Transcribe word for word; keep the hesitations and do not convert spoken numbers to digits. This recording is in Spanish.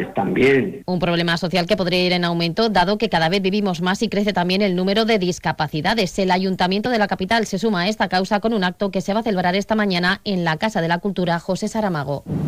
pues también. Un problema social que podría ir en aumento, dado que cada vez vivimos más y crece también el número de discapacidades. El Ayuntamiento de la capital se suma a esta causa con un acto que se va a celebrar esta mañana en la Casa de la Cultura José Saramago.